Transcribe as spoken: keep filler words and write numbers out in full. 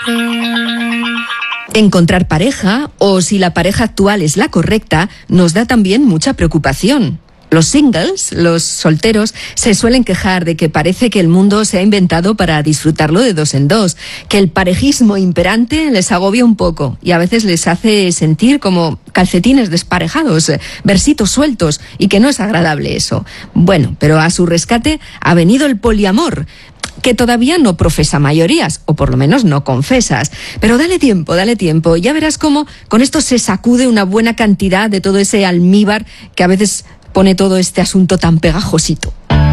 Encontrar pareja, o si la pareja actual es la correcta, nos da también mucha preocupación. Los singles, los solteros, se suelen quejar de que parece que el mundo se ha inventado para disfrutarlo de dos en dos, que el parejismo imperante les agobia un poco y a veces les hace sentir como calcetines desparejados, versitos sueltos, y que no es agradable eso. Bueno, pero a su rescate ha venido el poliamor, que todavía no profesa mayorías, o por lo menos no confesas. Pero dale tiempo, dale tiempo, ya verás cómo con esto se sacude una buena cantidad de todo ese almíbar que a veces pone todo este asunto tan pegajosito.